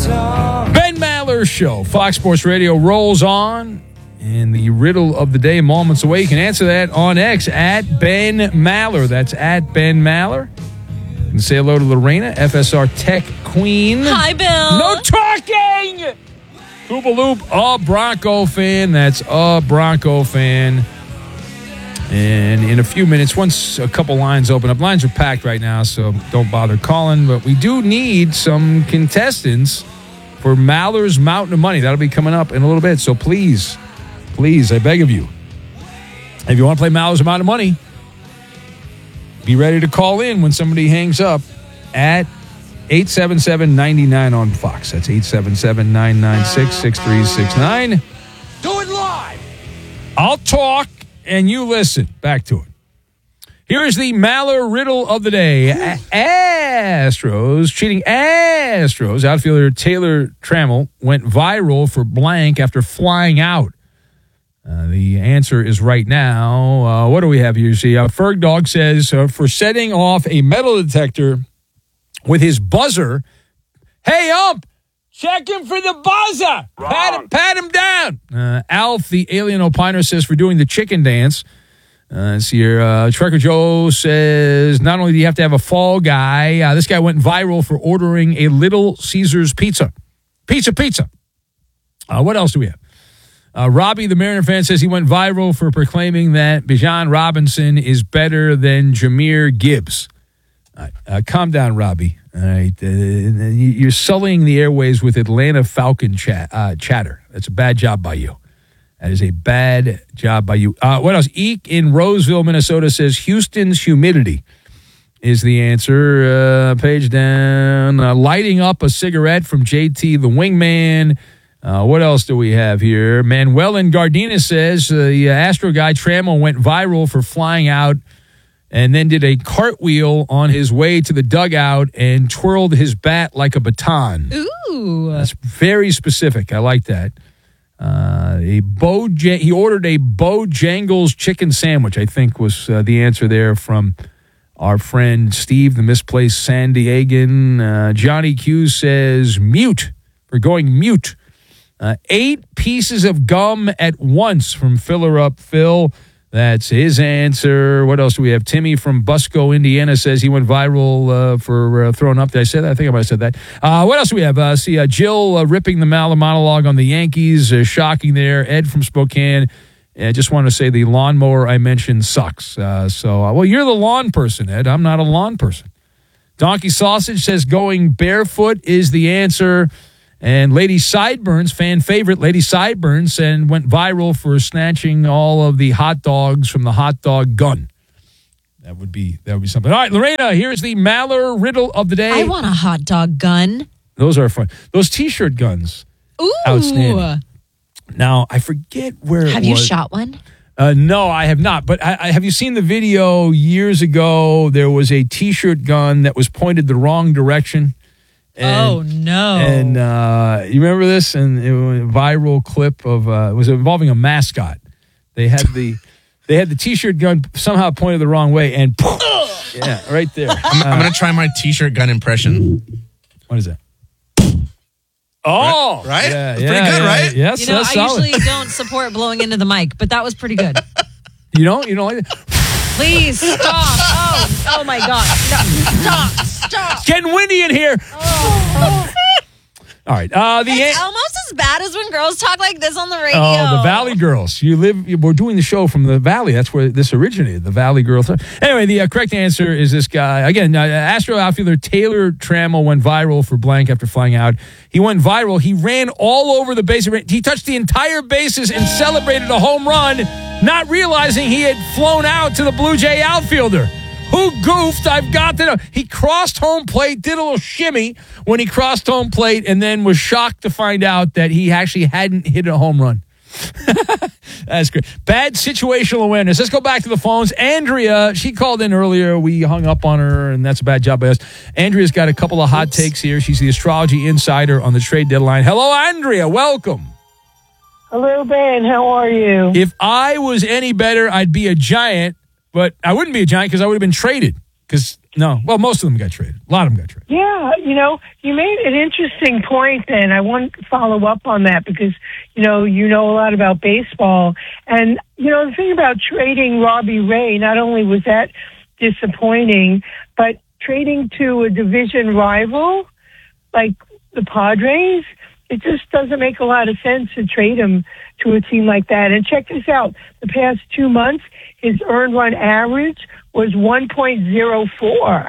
Ben Maller Show. Fox Sports Radio rolls on. And the riddle of the day, moments away. You can answer that on X at Ben Maller. That's at Ben Maller. And say hello to Lorena, FSR Tech Queen. Hi, Bill. No talking! Koopa Loop, a Bronco fan. That's a Bronco fan. And in a few minutes, once a couple lines open up, lines are packed right now, so don't bother calling. But we do need some contestants for Maller's Mountain of Money. That'll be coming up in a little bit. So please, I beg of you, if you want to play Maller's Mountain of Money, be ready to call in when somebody hangs up at 877-99 on Fox. That's 877-996-6369. Do it live. I'll talk and you listen. Back to it. Here is the Maller riddle of the day. Cheating Astros outfielder Taylor Trammell went viral for blank after flying out. The answer is right now. What do we have here? See, Ferg Dog says for setting off a metal detector with his buzzer. Hey, Ump, check him for the buzzer. Pat him down. Alf, the alien opiner, says for doing the chicken dance. Let's see here. Trucker Joe says not only do you have to have a fall guy, this guy went viral for ordering a Little Caesars pizza. Pizza. What else do we have? Robbie, the Mariner fan, says he went viral for proclaiming that Bijan Robinson is better than Jahmyr Gibbs. All right, calm down, Robbie. All right, you're sullying the airways with Atlanta Falcon chatter. That's a bad job by you. That is a bad job by you. What else? Eek in Roseville, Minnesota says Houston's humidity is the answer. Page down. Lighting up a cigarette from JT the Wingman. What else do we have here? Manuel in Gardena says the Astro guy Trammell went viral for flying out and then did a cartwheel on his way to the dugout and twirled his bat like a baton. Ooh. That's very specific. I like that. He ordered a Bojangles chicken sandwich, I think was the answer there from our friend Steve, the misplaced San Diegan. Johnny Q says mute, for going mute. 8 pieces of gum at once from Filler Up Phil. That's his answer. What else do we have? Timmy from Busco, Indiana says he went viral for throwing up. Did I say that? I think I might have said that. What else do we have? Jill ripping the Maller monologue on the Yankees. Shocking there. Ed from Spokane. I just want to say the lawnmower I mentioned sucks. Well, you're the lawn person, Ed. I'm not a lawn person. Donkey Sausage says going barefoot is the answer. And Lady Sideburns, fan favorite, Lady Sideburns, and went viral for snatching all of the hot dogs from the hot dog gun. That would be something. All right, Lorena, here's the Maller riddle of the day. I want a hot dog gun. Those are fun. Those T-shirt guns. Ooh. Outstanding. Now, I forget where it was. Have you shot one? No, I have not. But have you seen the video years ago? There was a T-shirt gun that was pointed the wrong direction. Oh, no. And you remember this? And it was a viral clip of it was involving a mascot. They had the T-shirt gun somehow pointed the wrong way, and yeah, right there. I'm going to try my T-shirt gun impression. What is that? Oh, right? Yeah, pretty good, right? Yes, I that's solid. usually don't support blowing into the mic, but that was pretty good. You don't like it? Please stop. Oh my God. No, stop. It's getting windy in here. All right. It's almost as bad as when girls talk like this on the radio. Oh, the Valley Girls. We're doing the show from the Valley. That's where this originated, the Valley Girls. Anyway, the correct answer is this guy. Again, Astro outfielder Taylor Trammell went viral for blank after flying out. He went viral. He ran all over the base. He touched the entire bases and celebrated a home run, not realizing he had flown out to the Blue Jay outfielder. Who goofed? I've got to know. He crossed home plate, did a little shimmy when he crossed home plate, and then was shocked to find out that he actually hadn't hit a home run. That's great. Bad situational awareness. Let's go back to the phones. Andrea, she called in earlier. We hung up on her, and that's a bad job by us. Andrea's got a couple of hot takes here. She's the astrology insider on the trade deadline. Hello, Andrea. Welcome. Hello, Ben. How are you? If I was any better, I'd be a giant. But I wouldn't be a giant because I would have been traded because No. Well, most of them got traded. A lot of them got traded. Yeah, you made an interesting point, Ben. I want to follow up on that because, you know a lot about baseball. And, the thing about trading Robbie Ray, not only was that disappointing, but trading to a division rival like the Padres, it just doesn't make a lot of sense to trade him to a team like that. And check this out. The past 2 months, his earned run average was 1.04.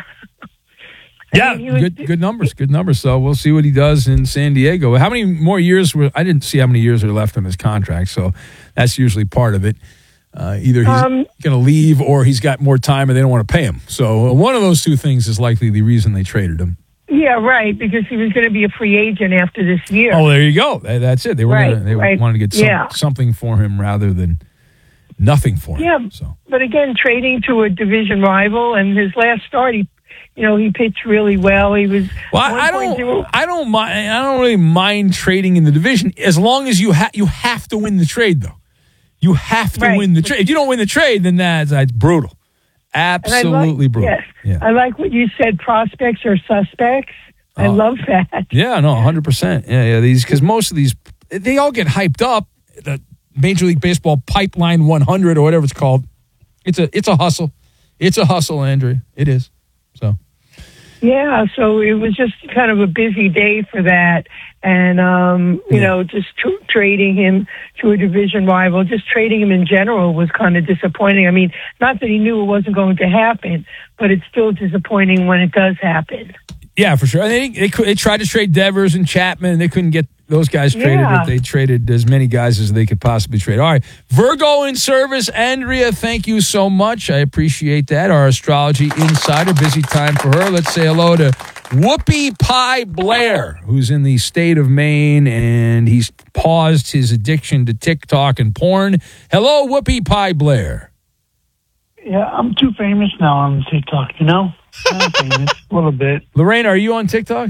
Yeah, good numbers. Good numbers. So we'll see what he does in San Diego. How many more years I didn't see how many years are left on his contract, so that's usually part of it. Either he's going to leave or he's got more time and they don't want to pay him. So one of those two things is likely the reason they traded him. Yeah, right, because he was going to be a free agent after this year. Oh, there you go. That's it. They were wanted to get something for him rather than nothing for him. Yeah, so. But again, trading to a division rival, and his last start, he pitched really well. He was I don't mind. I don't really mind trading in the division as long as you have to win the trade, though. You have to win the trade. If you don't win the trade, then that's brutal. Absolutely brutal. Yes. Yeah. I like what you said, prospects or suspects. I love that. Yeah, no, 100%. Yeah, because most of these, they all get hyped up. The Major League Baseball Pipeline 100 or whatever it's called. It's a hustle. It's a hustle, Andrea. It is. So. Yeah, so it was just kind of a busy day for that. And, just trading him to a division rival, just trading him in general was kind of disappointing. I mean, not that he knew it wasn't going to happen, but it's still disappointing when it does happen. Yeah, for sure. And they tried to trade Devers and Chapman, and they couldn't get those guys traded. Yeah. But they traded as many guys as they could possibly trade. All right, Virgo in service. Andrea, thank you so much. I appreciate that. Our astrology insider, busy time for her. Let's say hello to Whoopi Pie Blair, who's in the state of Maine, and he's paused his addiction to TikTok and porn. Hello, Whoopi Pie Blair. Yeah, I'm too famous now on TikTok, I'm famous, a little bit. Lorraine, are you on TikTok?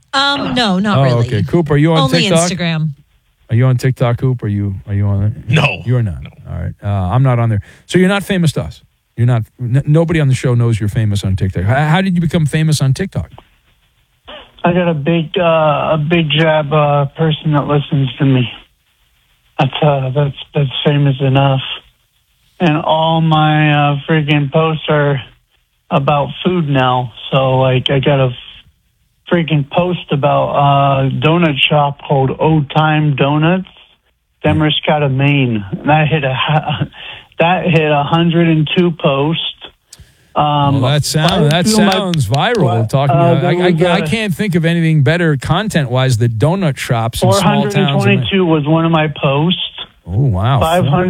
No, not really. Okay. Coop, are you on Only TikTok? Instagram. Are you on TikTok, Coop? Are you on it? No. You're not. No. All right. I'm not on there. So you're not famous to us. You're not. Nobody on the show knows you're famous on TikTok. How did you become famous on TikTok? I got a big jab person that listens to me. That's famous enough. And all my freaking posts are about food now. So I got a freaking post about a donut shop called Old Time Donuts, Demerskata, Maine. That hit 102 posts. That sounds viral. I can't think of anything better content-wise than donut shops in small towns. 422 was one of my posts. Oh, wow.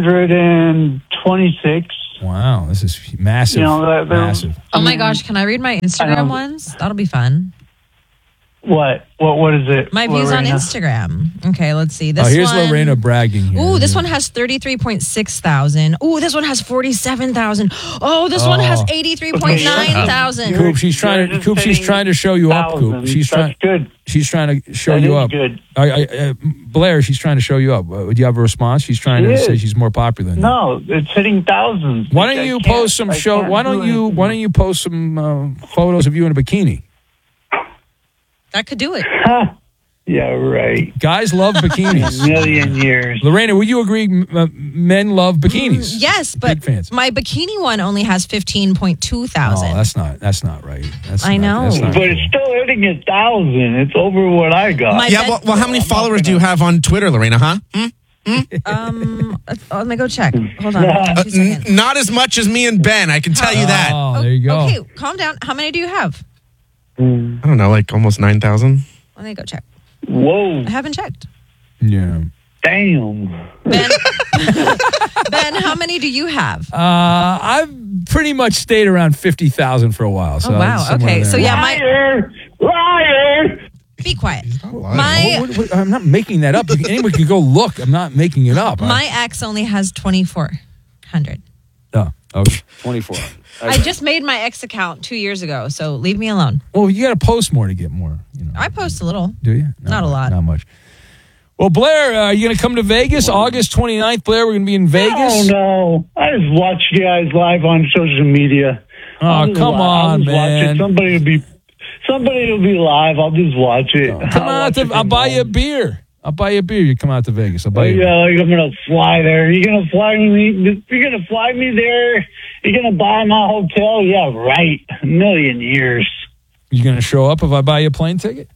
526. Wow, this is massive. Massive. Oh my gosh, can I read my Instagram ones? That'll be fun. What is it? My views Lorena? on Instagram. Okay, let's see. Here's Lorena bragging here. Ooh, this one has 33.6 thousand. Ooh, this one has 47,000. Oh, this one has 83.9 thousand. Coop, she's trying to show you up, Coop. She's trying to show you up. Good. Blair, she's trying to show you up. Do you have a response? She's trying to say she's more popular than you. No, it's hitting thousands. Why don't you post some Why don't you post some photos of you in a bikini? That could do it. Yeah, right. Guys love bikinis. Million years. Lorena, would you agree men love bikinis? Yes, but Big fans. my bikini one only has 15.2 thousand. Oh, that's not right. I know. But it's still hitting 1,000. It's over what I got. Well, how many followers do you have on Twitter, Lorena, huh? Let me go check. Hold on. 2 seconds. Not as much as me and Ben, I can tell you that. Oh, there you go. Okay, calm down. How many do you have? I don't know, like almost 9,000. Let me go check. Whoa. I haven't checked. Yeah. Damn. Ben, how many do you have? I've pretty much stayed around 50,000 for a while. So wow. Okay. So yeah, Liar! Be quiet. I'm not making that up. Anyone can go look. I'm not making it up. My ex only has 2,400. Oh, okay. 24. I just made my ex account 2 years ago, so leave me alone. Well, you got to post more to get more. I post a little. Do you? Not a lot. Not much. Well, Blair, are you going to come to Vegas August 29th? Blair, we're going to be in Vegas. Oh, no. I just watch you guys live on social media. Oh, come on, man. Somebody will be live. I'll just watch it. Come out. I'll buy you a beer. You come out to Vegas. I'll buy you. Yeah, I'm gonna fly there. You're gonna fly me there. You're gonna buy my hotel. Yeah, right. A million years. You gonna show up if I buy you a plane ticket?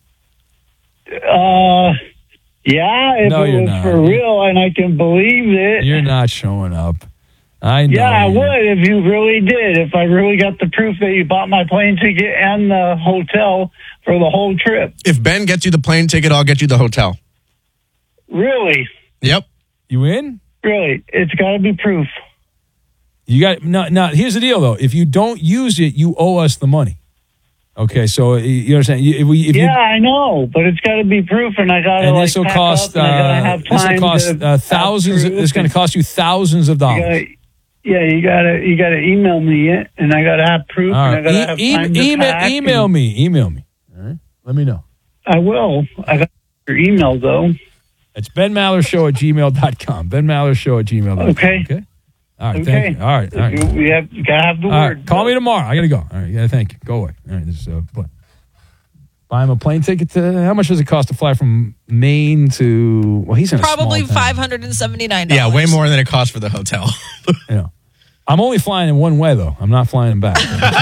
Yeah, if No, it you're was not. for real and I can believe it. You're not showing up. I know. Yeah, I would if you really did. If I really got the proof that you bought my plane ticket and the hotel for the whole trip. If Ben gets you the plane ticket, I'll get you the hotel. Really? Yep. You in? Really? It's got to be proof. You got no. Here's the deal, though. If you don't use it, you owe us the money. Okay, so you understand? I know, but it's got to be proof, and I got to. And this will cost. This will cost thousands. It's going to cost you thousands of dollars. You gotta email me it, and I gotta have proof. All right. And I gotta have time to pack email me. All right, let me know. I will. I got your email though. It's benmallershow@gmail.com. benmallershow@gmail.com. Okay. All right. Okay. Thank you. All right. You gotta have the All word. right. Call me tomorrow. I gotta go. All right. Yeah. Thank you. Go away. All right. This is buy him a plane ticket to. How much does it cost to fly from Maine to? Well, he's in Probably a small town. $579. Yeah, way more than it costs for the hotel. I'm only flying in one way though. I'm not flying him back.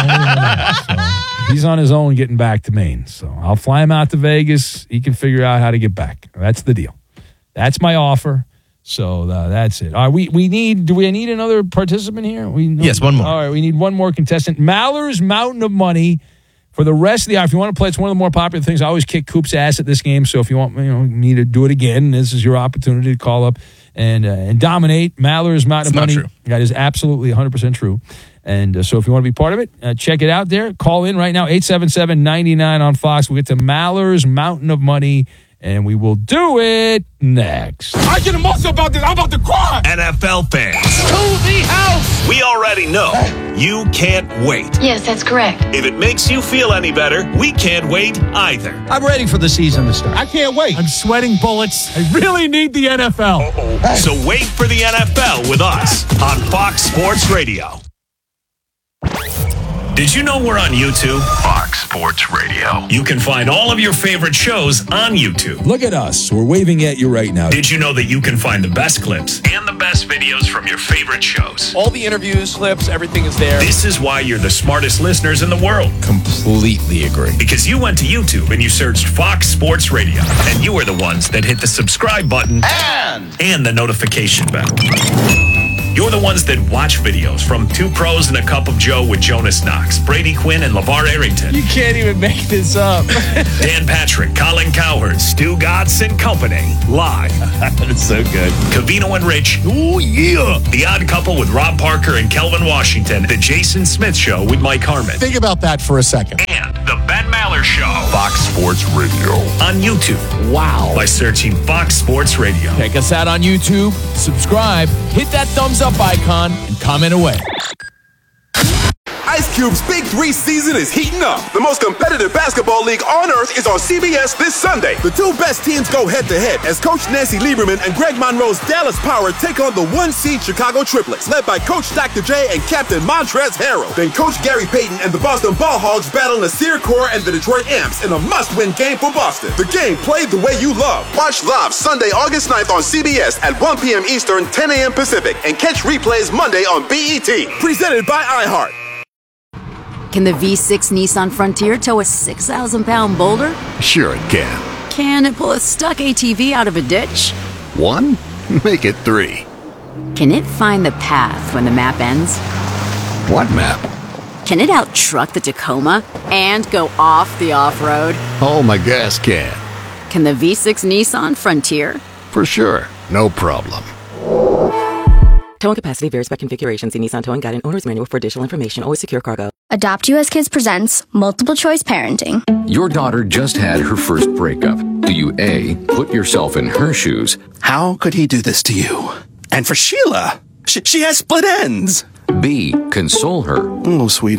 So he's on his own getting back to Maine. So I'll fly him out to Vegas. He can figure out how to get back. That's the deal. That's my offer. So that's it. Do we need another participant here? Yes, one more. All right, we need one more contestant. Maller's Mountain of Money for the rest of the hour. If you want to play, it's one of the more popular things. I always kick Coop's ass at this game. So if you want me to do it again, this is your opportunity to call up and dominate. Maller's Mountain of Money. Not true. That is absolutely 100% true. And so if you want to be part of it, check it out there. Call in right now, 877-99 on Fox. We'll get to Maller's Mountain of Money, and we will do it next. I get emotional about this. I'm about to cry. NFL fans, To the house. we already know you can't wait. Yes, that's correct. If it makes you feel any better, we can't wait either. I'm ready for the season to start. I can't wait. I'm sweating bullets. I really need the NFL. So wait for the NFL with us on Fox Sports Radio. Did you know we're on YouTube? Fox Sports Radio. You can find all of your favorite shows on YouTube. Look at us. We're waving at you right now. Did you know that you can find the best clips and the best videos from your favorite shows? All the interviews, clips, everything is there. This is why you're the smartest listeners in the world. Completely agree. Because you went to YouTube and you searched Fox Sports Radio, and you are the ones that hit the subscribe button and the notification bell. You're the ones that watch videos from Two Pros and a Cup of Joe with Jonas Knox, Brady Quinn, and LeVar Arrington. You can't even make this up. Dan Patrick, Colin Cowherd, Stu Godson Company, live. That's so good. Covino and Rich. Oh, yeah. The Odd Couple with Rob Parker and Kelvin Washington. The Jason Smith Show with Mike Harmon. Think about that for a second. And The Ben Maller Show. Fox Sports Radio. On YouTube. Wow. By searching Fox Sports Radio. Check us out on YouTube. Subscribe. Hit that thumbs up icon and comment away. Ice Cube's Big 3 season is heating up. The most competitive basketball league on earth is on CBS this Sunday. The two best teams go head-to-head as Coach Nancy Lieberman and Greg Monroe's Dallas Power take on the 1-seed Chicago Triplets, led by Coach Dr. J and Captain Montrezl Harrell. Then Coach Gary Payton and the Boston Ball Hogs battle Nasir Kaur and the Detroit Amps in a must-win game for Boston. The game played the way you love. Watch live Sunday, August 9th on CBS at 1 p.m. Eastern, 10 a.m. Pacific, and catch replays Monday on BET. Presented by iHeart. Can the V6 Nissan Frontier tow a 6,000-pound boulder? Sure it can. Can it pull a stuck ATV out of a ditch? 1? Make it 3. Can it find the path when the map ends? What map? Can it out-truck the Tacoma and go off the off-road? Oh, my gas can. Can the V6 Nissan Frontier? For sure. No problem. Towing capacity varies by configuration. See Nissan Towing Guide and Owner's Manual for additional information. Always secure cargo. Adopt US Kids presents Multiple Choice Parenting. Your daughter just had her first breakup. Do you A, put yourself in her shoes? How could he do this to you? And for Sheila, she has split ends. B, console her. Oh, sweetie,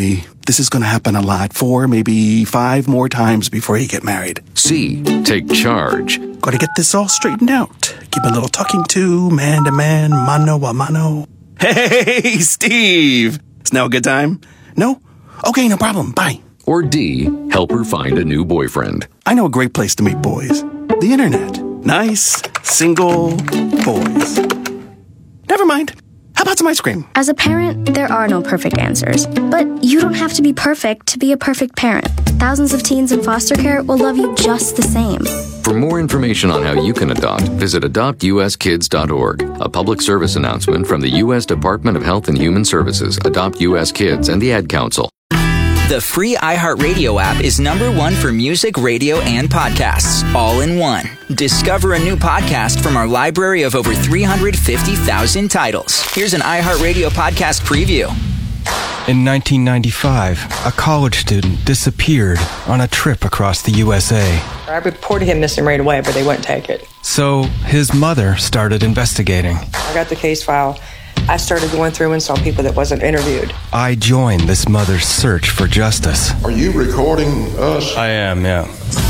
this is going to happen a lot. 4, maybe 5 more times before you get married. C. Take charge. Got to get this all straightened out. Keep a little talking to, man to man, mano a mano. Hey, Steve! Is now a good time? No? Okay, no problem. Bye. Or D. Help her find a new boyfriend. I know a great place to meet boys. The internet. Nice, single boys. Never mind. How about some ice cream? As a parent, there are no perfect answers. But you don't have to be perfect to be a perfect parent. Thousands of teens in foster care will love you just the same. For more information on how you can adopt, visit adoptuskids.org. A public service announcement from the U.S. Department of Health and Human Services, Adopt U.S. Kids, and the Ad Council. The free iHeartRadio app is #1 for music, radio, and podcasts, all in one. Discover a new podcast from our library of over 350,000 titles. Here's an iHeartRadio podcast preview. In 1995, a college student disappeared on a trip across the USA. I reported him missing right away, but they wouldn't take it. So his mother started investigating. I got the case file. I started going through and saw people that wasn't interviewed. I joined this mother's search for justice. Are you recording us? I am, yeah.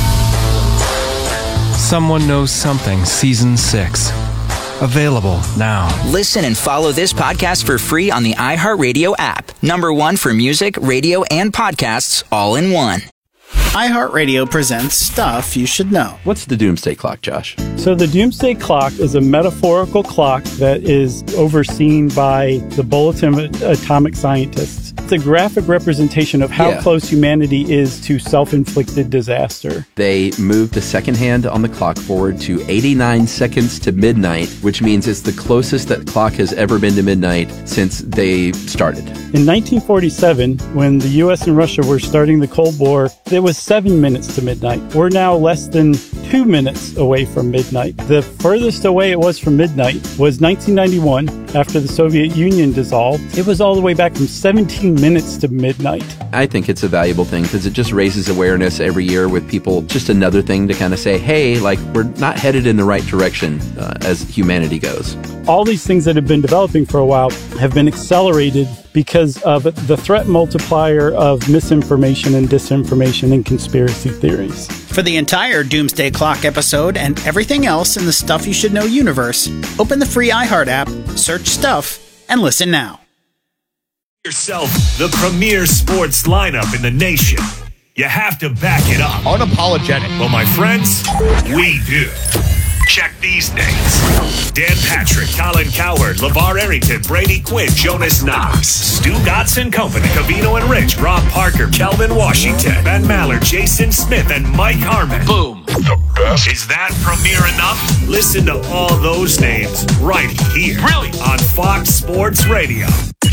Someone Knows Something, Season 6. Available now. Listen and follow this podcast for free on the iHeartRadio app. #1 for music, radio, and podcasts, all in one. iHeartRadio presents Stuff You Should Know. What's the Doomsday Clock, Josh? So the Doomsday Clock is a metaphorical clock that is overseen by the Bulletin of Atomic Scientists. It's a graphic representation of how close humanity is to self-inflicted disaster. They moved the second hand on the clock forward to 89 seconds to midnight, which means it's the closest that clock has ever been to midnight since they started. In 1947, when the U.S. and Russia were starting the Cold War, it was 7 minutes to midnight. We're now less than 2 minutes away from midnight. The furthest away it was from midnight was 1991, after the Soviet Union dissolved. It was all the way back from 17 minutes to midnight. I think it's a valuable thing because it just raises awareness every year with people. Just another thing to kind of say, hey, like, we're not headed in the right direction as humanity goes. All these things that have been developing for a while have been accelerated because of the threat multiplier of misinformation and disinformation and conspiracy theories. For the entire Doomsday Clock episode and everything else in the Stuff You Should Know universe, open the free iHeart app, search Stuff, and listen now. Yourself the premier sports lineup in the nation. You have to back it up. Unapologetic. Well, my friends, we do. Check these names: Dan Patrick, Colin Cowherd, LeVar Arrington, Brady Quinn, Jonas Knox, Stu Gotson Company, Covino and Rich, Rob Parker, Kelvin Washington, Ben Mallard, Jason Smith, and Mike Harmon. Boom. The best. Is that premier enough? Listen to all those names right here. Really? On Fox Sports Radio.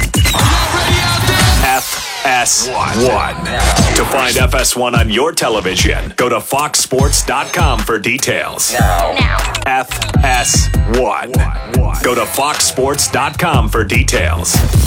FS1. To find FS1 on your television, go to foxsports.com for details. Now. FS1. Go to foxsports.com for details.